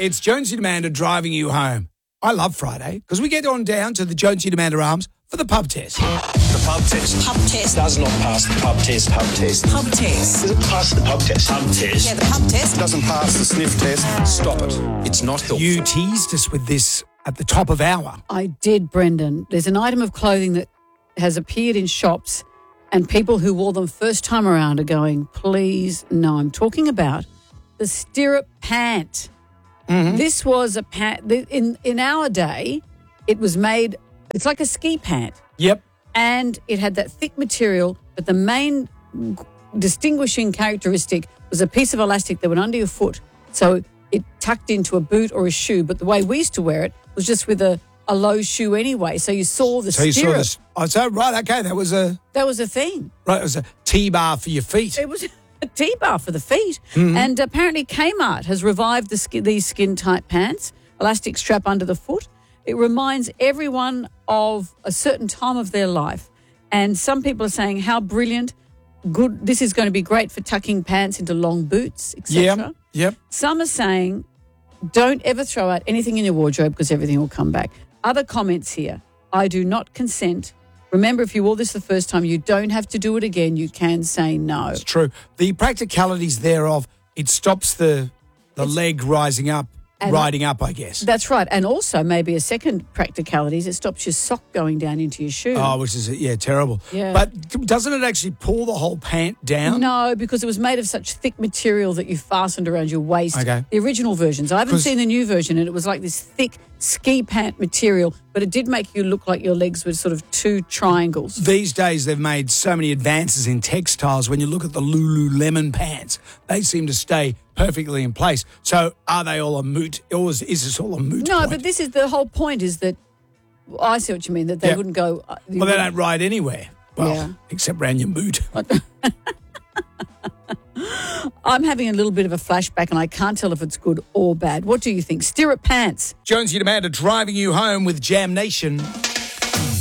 It's Jonesy and Amanda driving you home. I love Friday because we get on down to the Jonesy and Amanda Arms for the pub test. The pub test. Pub test. Does not pass the pub test. Pub test. Pub test. Doesn't pass the pub test. Pub test. Yeah, the pub test. Doesn't pass the sniff test. Stop it. It's not helpful. You teased us with this at the top of hour. I did, Brendan. There's an item of clothing that has appeared in shops and people who wore them first time around are going, please, no. I'm talking about the stirrup pant. Mm-hmm. This was a pant. In our day, it was made, it's like a ski pant. Yep. And it had that thick material, but the main distinguishing characteristic was a piece of elastic that went under your foot. So it tucked into a boot or a shoe. But the way we used to wear it was just with a low shoe anyway. So you saw the stirrup. You saw this. Oh, so, right, okay, that was a thing. Right, it was a T-bar for your feet. It was a T-bar for the feet. Mm-hmm. And apparently Kmart has revived these skin-tight pants, elastic strap under the foot. It reminds everyone of a certain time of their life. And some people are saying how brilliant, good, this is going to be great for tucking pants into long boots, etc. Yep. Some are saying don't ever throw out anything in your wardrobe because everything will come back. Other comments here. I do not consent. Remember, if you wore this the first time, you don't have to do it again. You can say no. It's true. The practicalities thereof, it stops the leg rising up, riding up, I guess. That's right. And also maybe a second practicality is it stops your sock going down into your shoe. Oh, which is, terrible. Yeah. But doesn't it actually pull the whole pant down? No, because it was made of such thick material that you fastened around your waist. Okay. The original versions. I haven't seen the new version, and it was like this thick ski pant material, but it did make you look like your legs were sort of two triangles. These days they've made so many advances in textiles. When you look at the Lululemon pants, they seem to stay perfectly in place. So are they all a moot, or is this all a moot No, point? but this is the whole point is that, I see what you mean, that they wouldn't go... well, they don't ride anywhere. Well, except around your moot. I'm having a little bit of a flashback and I can't tell if it's good or bad. What do you think? Stirrup pants. Jonesy and Amanda driving you home with Jam Nation.